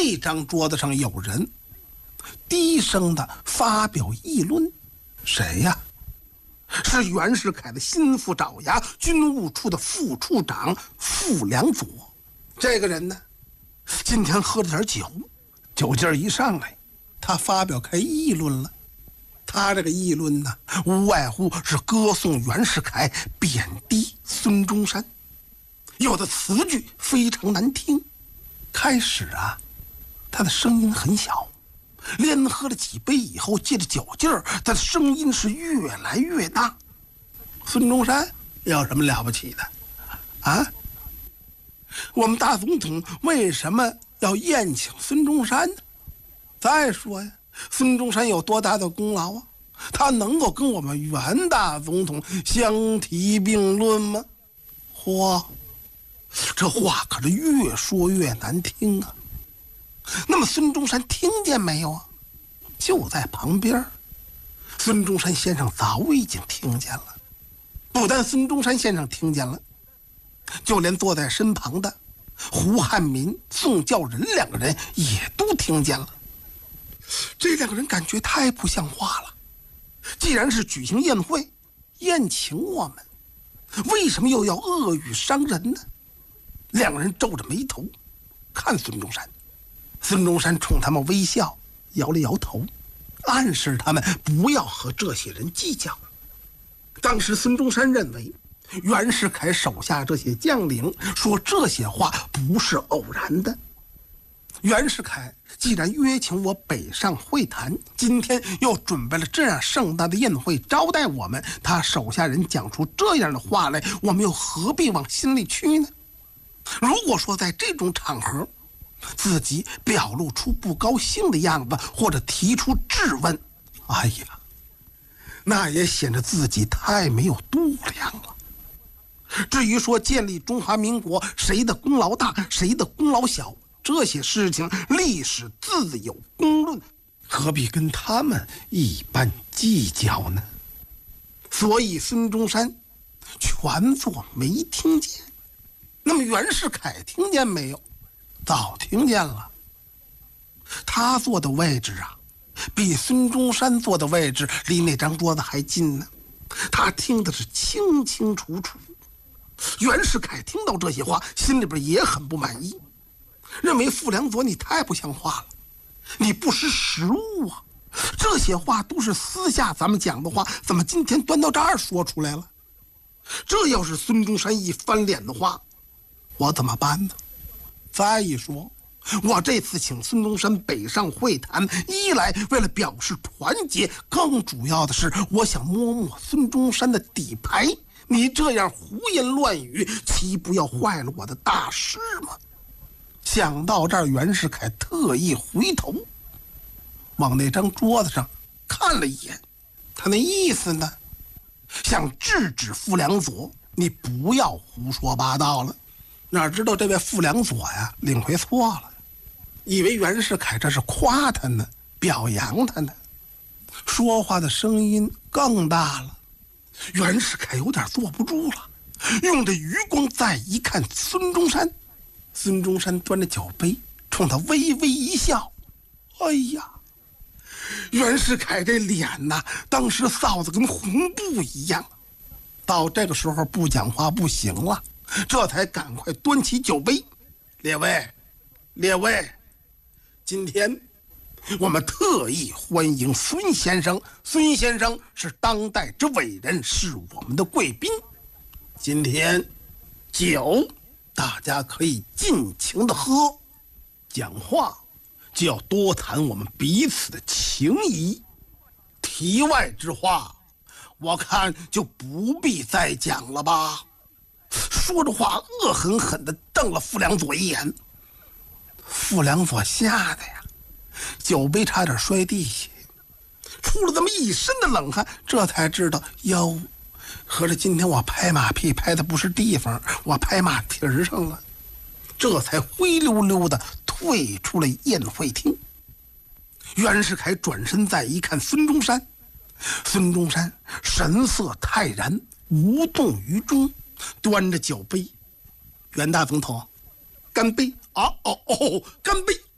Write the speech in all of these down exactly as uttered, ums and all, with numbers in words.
那张桌子上有人低声的发表议论。谁呀？是袁世凯的心腹爪牙，军务处的副处长傅良佐。这个人呢，今天喝了点酒，酒劲儿一上来，他发表开议论了。他这个议论呢，无外乎是歌颂袁世凯，贬低孙中山，有的词句非常难听。开始啊，他的声音很小，连喝了几杯以后，借着酒劲儿，他的声音是越来越大。孙中山有什么了不起的啊？我们大总统为什么要宴请孙中山呢？再说呀，孙中山有多大的功劳啊？他能够跟我们袁大总统相提并论吗？嚯，这话可是越说越难听啊！那么孙中山听见没有啊？就在旁边。孙中山先生早已经听见了，不但孙中山先生听见了，就连坐在身旁的胡汉民、宋教仁两个人也都听见了。这两个人感觉太不像话了，既然是举行宴会宴请我们，为什么又要恶语伤人呢？两个人皱着眉头看孙中山。孙中山冲他们微笑，摇了摇头，暗示他们不要和这些人计较。当时孙中山认为袁世凯手下这些将领说这些话不是偶然的。袁世凯既然约请我北上会谈，今天又准备了这样盛大的宴会招待我们，他手下人讲出这样的话来，我们又何必往心里去呢？如果说在这种场合自己表露出不高兴的样子，或者提出质问，哎呀，那也显得自己太没有度量了。至于说建立中华民国谁的功劳大谁的功劳小，这些事情历史自有公论，何必跟他们一般计较呢？所以孙中山全作没听见。那么袁世凯听见没有？早听见了。他坐的位置啊，比孙中山坐的位置离那张桌子还近呢，他听的是清清楚楚。袁世凯听到这些话，心里边也很不满意，认为傅良佐你太不像话了，你不识时务啊！这些话都是私下咱们讲的话，怎么今天端到这儿说出来了？这要是孙中山一翻脸的话，我怎么办呢？再一说，我这次请孙中山北上会谈，一来为了表示团结，更主要的是我想摸摸孙中山的底牌。你这样胡言乱语，岂不要坏了我的大事吗？想到这儿，袁世凯特意回头往那张桌子上看了一眼，他那意思呢，想制止傅良佐，你不要胡说八道了。哪知道这位傅良佐呀，领会错了，以为袁世凯这是夸他呢，表扬他呢，说话的声音更大了。袁世凯有点坐不住了，用着余光再一看孙中山，孙中山端着酒杯冲他微微一笑。哎呀，袁世凯这脸呐，当时臊子跟红布一样。到这个时候不讲话不行了，这才赶快端起酒杯。列位列位，今天我们特意欢迎孙先生，孙先生是当代之伟人，是我们的贵宾。今天酒大家可以尽情的喝，讲话就要多谈我们彼此的情谊。题外之话，我看就不必再讲了吧。说着话，恶狠狠地瞪了傅良佐一眼。傅良佐吓得呀，酒杯差点摔地下，出了这么一身的冷汗，这才知道哟，合着今天我拍马屁拍的不是地方，我拍马蹄儿上了，这才灰溜溜的退出了宴会厅。袁世凯转身再一看孙中山，孙中山神色泰然，无动于衷，端着酒杯，袁大总统，干杯啊！哦哦，干杯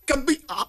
干杯啊！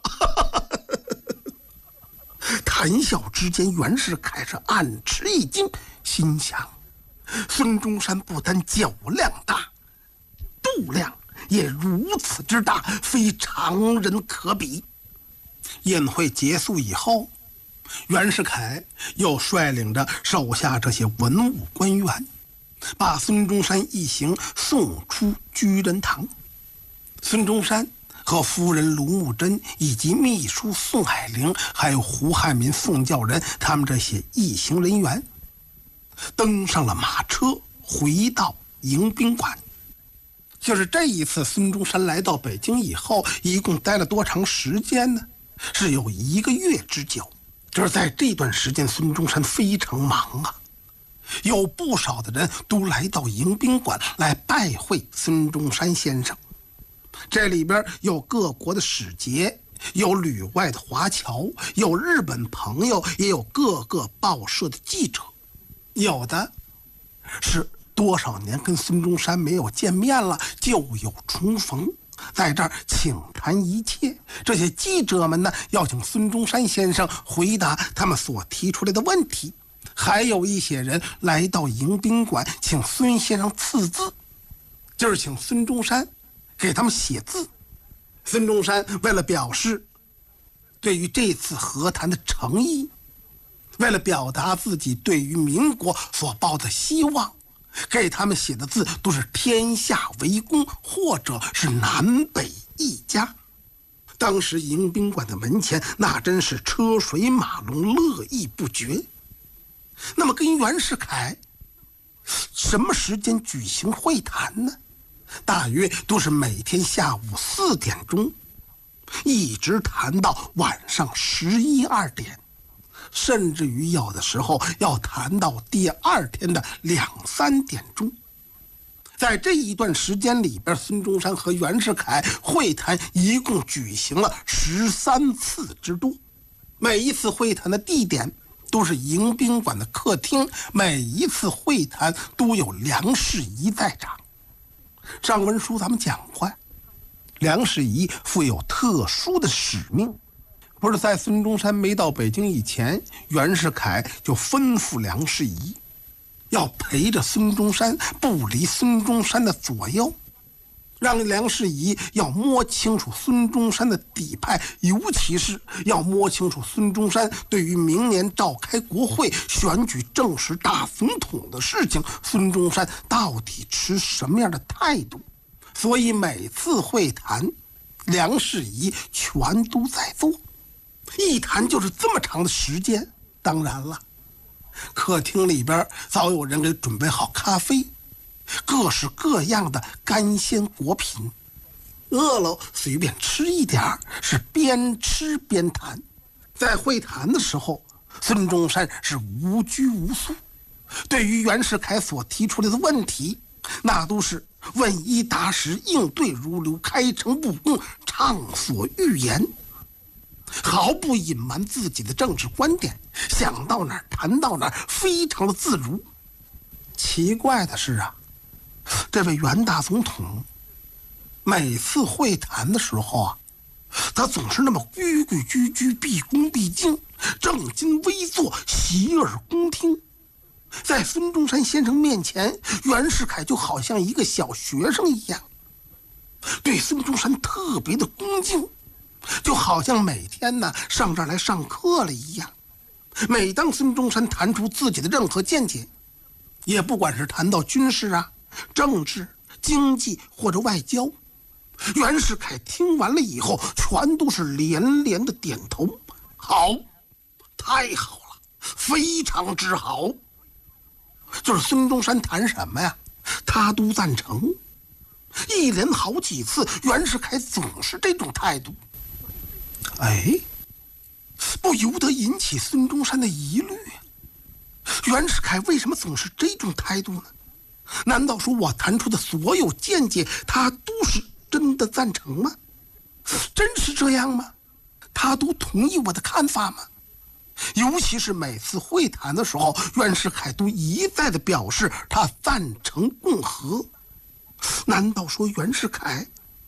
谈笑之间，袁世凯是暗吃一惊，心想：孙中山不但酒量大，度量也如此之大，非常人可比。宴会结束以后，袁世凯又率领着手下这些文武官员，把孙中山一行送出居仁堂。孙中山和夫人卢慕贞以及秘书宋靄龄，还有胡汉民、宋教仁，他们这些一行人员登上了马车，回到迎宾馆。就是这一次孙中山来到北京以后，一共待了多长时间呢？是有一个月之久。就是在这段时间，孙中山非常忙啊，有不少的人都来到迎宾馆来拜会孙中山先生。这里边有各国的使节，有旅外的华侨，有日本朋友，也有各个报社的记者，有的是多少年跟孙中山没有见面了，就有重逢，在这儿请谈一切。这些记者们呢，要请孙中山先生回答他们所提出来的问题。还有一些人来到迎宾馆，请孙先生赐字，就是请孙中山给他们写字。孙中山为了表示对于这次和谈的诚意，为了表达自己对于民国所抱的希望，给他们写的字都是天下为公，或者是南北一家。当时迎宾馆的门前那真是车水马龙，络绎不绝。那么跟袁世凯什么时间举行会谈呢？大约都是每天下午四点钟，一直谈到晚上十一二点，甚至于有的时候要谈到第二天的两三点钟。在这一段时间里边，孙中山和袁世凯会谈一共举行了十三次之多。每一次会谈的地点都是迎宾馆的客厅，每一次会谈都有梁士仪在场。上文书咱们讲过，梁士仪负有特殊的使命。不是在孙中山没到北京以前，袁世凯就吩咐梁士仪要陪着孙中山，不离孙中山的左右，让梁士仪要摸清楚孙中山的底牌，尤其是要摸清楚孙中山对于明年召开国会、选举正式大总统的事情，孙中山到底持什么样的态度。所以每次会谈，梁士仪全都在做，一谈就是这么长的时间。当然了，客厅里边早有人给准备好咖啡，各式各样的干鲜果品，饿了随便吃一点，是边吃边谈。在会谈的时候，孙中山是无拘无束，对于袁世凯所提出来的问题，那都是问一答十，应对如流，开诚布公，畅所欲言，毫不隐瞒自己的政治观点，想到哪儿谈到哪儿，非常的自如。奇怪的是啊，这位袁大总统每次会谈的时候啊，他总是那么规规矩矩，毕恭毕敬，正襟危坐，洗耳恭听。在孙中山先生面前，袁世凯就好像一个小学生一样，对孙中山特别的恭敬，就好像每天呢上这儿来上课了一样。每当孙中山谈出自己的任何见解，也不管是谈到军事啊、政治、经济或者外交，袁世凯听完了以后，全都是连连的点头。好，太好了，非常之好。就是孙中山谈什么呀，他都赞成。一连好几次，袁世凯总是这种态度。哎，不由得引起孙中山的疑虑。袁世凯为什么总是这种态度呢？难道说我谈出的所有见解，他都是真的赞成吗？真是这样吗？他都同意我的看法吗？尤其是每次会谈的时候，袁世凯都一再的表示他赞成共和。难道说袁世凯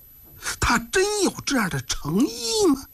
他真有这样的诚意吗？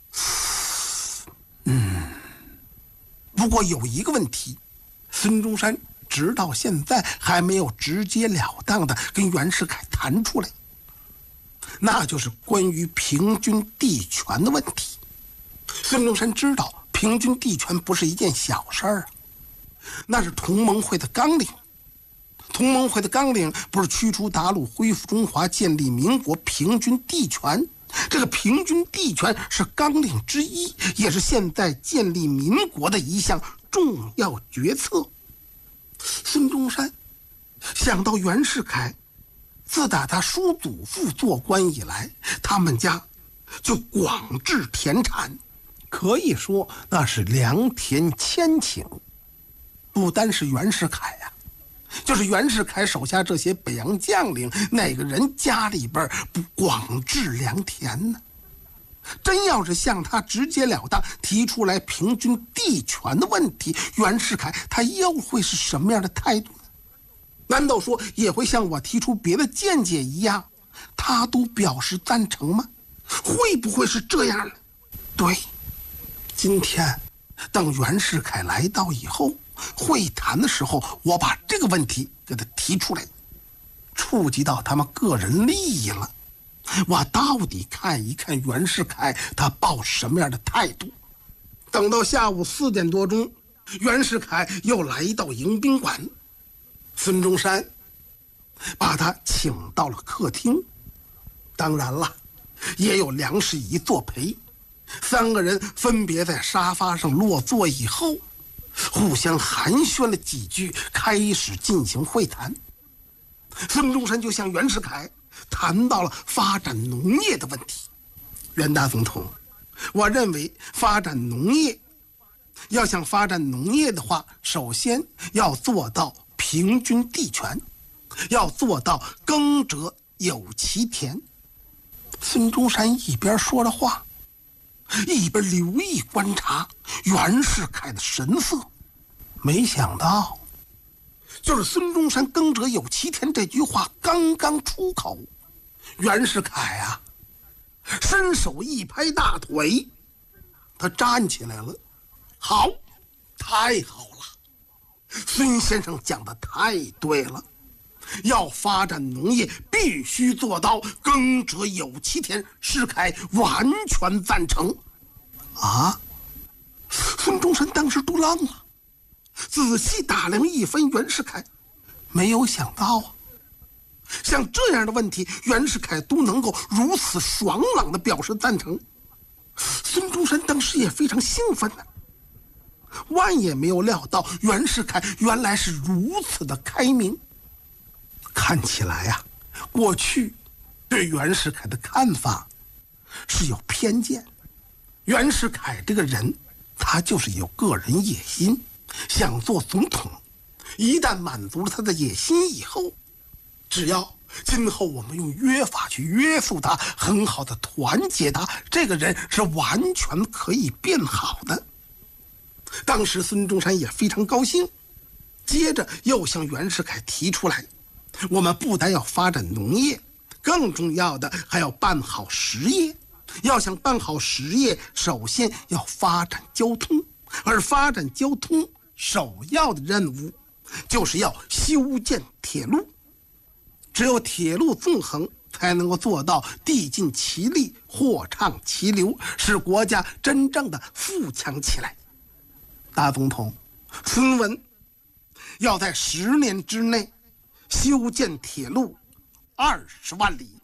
嗯，不过有一个问题，孙中山直到现在还没有直截了当的跟袁世凯谈出来，那就是关于平均地权的问题。孙中山知道平均地权不是一件小事儿啊，那是同盟会的纲领。同盟会的纲领不是驱除鞑虏、恢复中华、建立民国、平均地权。这个平均地权是纲领之一，也是现在建立民国的一项重要决策。孙中山想到袁世凯自打他叔祖父做官以来，他们家就广置田产，可以说那是良田千顷。不单是袁世凯呀、啊，就是袁世凯手下这些北洋将领，哪个人家里边不广置良田呢？真要是向他直截了当提出来平均地权的问题，袁世凯他又会是什么样的态度呢？难道说也会像我提出别的见解一样，他都表示赞成吗？会不会是这样呢？对，今天等袁世凯来到以后，会谈的时候，我把这个问题给他提出来，触及到他们个人利益了。我到底看一看袁世凯他抱什么样的态度。等到下午四点多钟，袁世凯又来到迎宾馆，孙中山把他请到了客厅，当然了，也有梁士仪作陪。三个人分别在沙发上落座以后，互相寒暄了几句，开始进行会谈。孙中山就向袁世凯谈到了发展农业的问题。袁大总统，我认为发展农业，要想发展农业的话，首先要做到平均地权，要做到耕者有其田。孙中山一边说着话，一边留意观察袁世凯的神色。没想到，就是孙中山耕者有其田这句话刚刚出口，袁世凯啊伸手一拍大腿，他站起来了。好，太好了，孙先生讲的太对了，要发展农业必须做到耕者有其田，世凯完全赞成。啊，孙中山当时都愣了，仔细打量一番袁世凯，没有想到啊，像这样的问题袁世凯都能够如此爽朗地表示赞成。孙中山当时也非常兴奋呢、啊，万也没有料到袁世凯原来是如此的开明。看起来呀、啊，过去对袁世凯的看法是有偏见。袁世凯这个人，他就是有个人野心，想做总统。一旦满足了他的野心以后，只要今后我们用约法去约束他，很好的团结他，这个人是完全可以变好的。当时孙中山也非常高兴，接着又向袁世凯提出来，我们不但要发展农业，更重要的还要办好实业。要想办好实业，首先要发展交通，而发展交通首要的任务就是要修建铁路。只有铁路纵横，才能够做到地尽其力，货畅其流，使国家真正的富强起来。大总统，孙文要在十年之内修建铁路二十万里。